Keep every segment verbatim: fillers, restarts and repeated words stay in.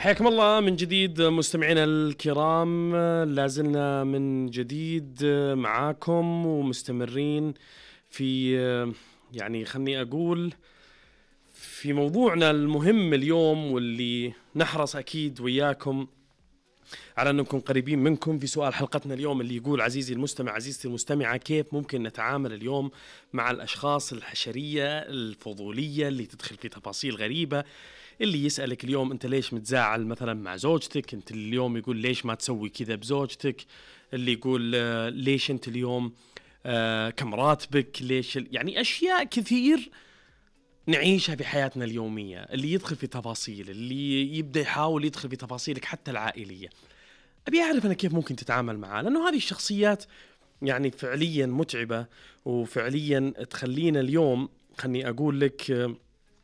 حياكم الله من جديد مستمعينا الكرام، لازلنا من جديد معاكم ومستمرين في يعني خلني أقول في موضوعنا المهم اليوم، واللي نحرص أكيد وياكم على أن نكون قريبين منكم. في سؤال حلقتنا اليوم اللي يقول: عزيزي المستمع عزيزتي المستمعة، كيف ممكن نتعامل اليوم مع الأشخاص الحشرية الفضولية اللي تدخل في تفاصيل غريبة، اللي يسألك اليوم أنت ليش متزاعل مثلا مع زوجتك، أنت اليوم يقول ليش ما تسوي كذا بزوجتك، اللي يقول آه ليش أنت اليوم آه كم راتبك، ليش يعني أشياء كثير نعيشها في حياتنا اليومية. اللي يدخل في تفاصيل، اللي يبدأ يحاول يدخل في تفاصيلك حتى العائلية. أبي أعرف أنا كيف ممكن تتعامل معاه، لأنه هذه الشخصيات يعني فعليا متعبة، وفعليا تخلينا اليوم خلني أقول لك آه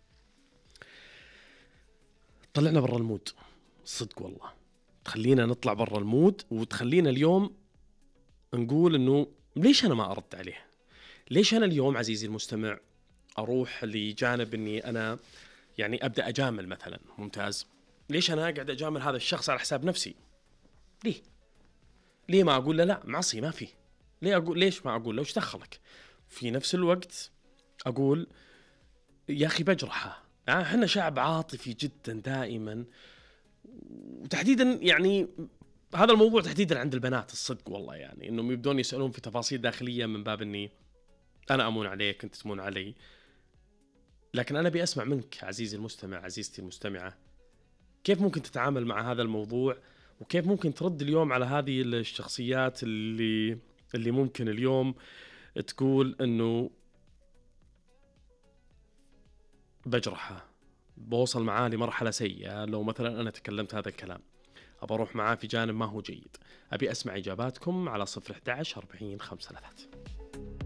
طلعنا برا المود. صدق والله تخلينا نطلع برا المود، وتخلينا اليوم نقول انه ليش انا ما ارد عليه، ليش انا اليوم عزيزي المستمع اروح لجانب اني انا يعني ابدا اجامل مثلا. ممتاز، ليش انا اقعد اجامل هذا الشخص على حساب نفسي؟ ليه ليه ما اقول له لا معصي ما في؟ ليه اقول ليش ما اقول له وش دخلك؟ في نفس الوقت اقول يا اخي بجرحه. يعني احنا شعب عاطفي جدا دائما، وتحديدا يعني هذا الموضوع تحديدا عند البنات. الصدق والله يعني انهم يبدون يسألون في تفاصيل داخلية من باب اني انا امون عليك انت تمون علي. لكن انا ابي اسمع منك عزيزي المستمع عزيزتي المستمعة، كيف ممكن تتعامل مع هذا الموضوع، وكيف ممكن ترد اليوم على هذه الشخصيات اللي اللي ممكن اليوم تقول انه بجرحه، بوصل معاه لمرحلة سيئة لو مثلا أنا تكلمت هذا الكلام، أبى أروح معاه في جانب ما هو جيد. أبي أسمع إجاباتكم على صفر أحد عشر أربعين خمسة ثلاثة.